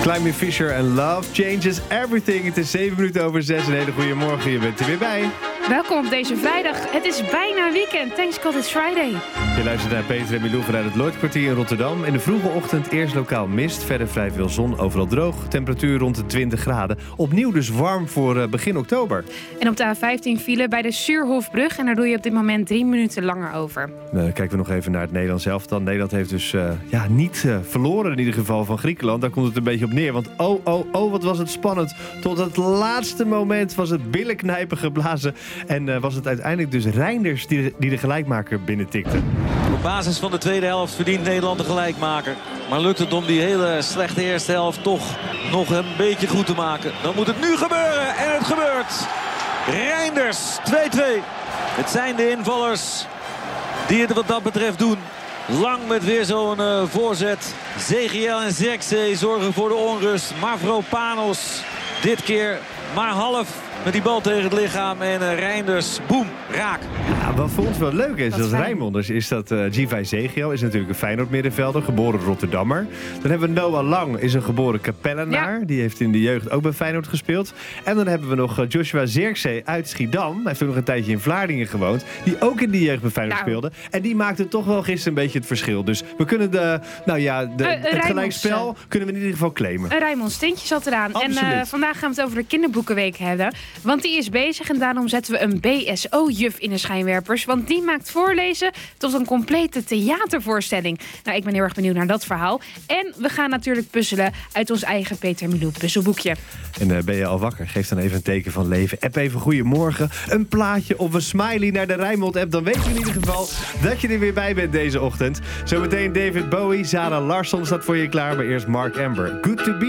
Climby Fisher en Love Changes Everything. Het is 7 minuten over 6. Een hele goede morgen. Je bent er weer bij. Welkom op deze vrijdag. Het is bijna weekend. Thanks God it's Friday. Je luistert naar Peter en Milou vanuit het Lloydkwartier in Rotterdam. In de vroege ochtend eerst lokaal mist. Verder vrij veel zon, overal droog. Temperatuur rond de 20 graden. Opnieuw dus warm voor begin oktober. En op de A15 file bij de Suurhofbrug. En daar doe je op dit moment 3 minuten langer over. Dan kijken we nog even naar het Nederlands elftal. Nederland heeft dus niet verloren in ieder geval van Griekenland. Daar komt het een beetje op neer. Want wat was het spannend. Tot het laatste moment was het billenknijpen geblazen. En was het uiteindelijk dus Reinders die de gelijkmaker binnentikte. Op basis van de tweede helft verdient Nederland de gelijkmaker. Maar lukt het om die hele slechte eerste helft toch nog een beetje goed te maken. Dan moet het nu gebeuren. En het gebeurt. Reinders 2-2. Het zijn de invallers die het wat dat betreft doen. Lang met weer zo'n voorzet. Zegiel en Zirkzee zorgen voor de onrust. Mavropanos dit keer maar half met die bal tegen het lichaam. En Reinders, boem, raak. Ja, wat voor ons wel leuk is als Rijnmonders is dat Givay Zegiel is natuurlijk een Feyenoord middenvelder, geboren Rotterdammer. Dan hebben we Noah Lang, is een geboren Capellenaar. Ja. Die heeft in de jeugd ook bij Feyenoord gespeeld. En dan hebben we nog Joshua Zirkzee uit Schiedam. Hij heeft ook nog een tijdje in Vlaardingen gewoond. Die ook in de jeugd bij Feyenoord speelde. En die maakte toch wel gisteren een beetje het verschil. Dus we kunnen het gelijkspel kunnen we in ieder geval claimen. Rijnmond Steentje zat eraan. Absoluut. En vandaag gaan we het over de kinderboekenweek hebben. Want die is bezig en daarom zetten we een BSO-juf in de schijnwerpers. Want die maakt voorlezen tot een complete theatervoorstelling. Nou, ik ben heel erg benieuwd naar dat verhaal. En we gaan natuurlijk puzzelen uit ons eigen Peter Milou puzzelboekje. En ben je al wakker? Geef dan even een teken van leven. App even goedemorgen, een plaatje of een smiley naar de Rijnmond-app. Dan weet je in ieder geval dat je er weer bij bent deze ochtend. Zometeen David Bowie, Zara Larsson staat voor je klaar. Maar eerst Mark Amber. Good to be.